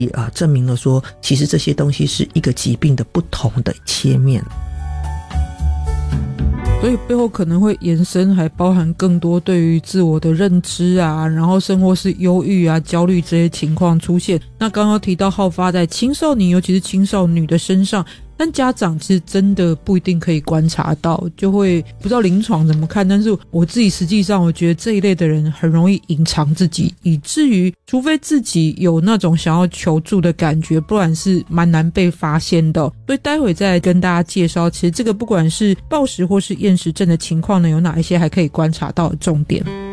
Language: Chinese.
证明了说其实这些东西是一个疾病的不同的切面。 所以背后可能会延伸还包含更多对于自我的认知啊，然后甚或是忧郁啊、焦虑这些情况出现。那刚刚提到好发在青少年尤其是青少女的身上，但家长其实真的不一定可以观察到，就会不知道临床怎么看。但是我自己实际上我觉得这一类的人很容易隐藏自己，以至于除非自己有那种想要求助的感觉，不然是蛮难被发现的。所以待会再来跟大家介绍，其实这个不管是暴食或是厌食症的情况呢，有哪一些还可以观察到的重点。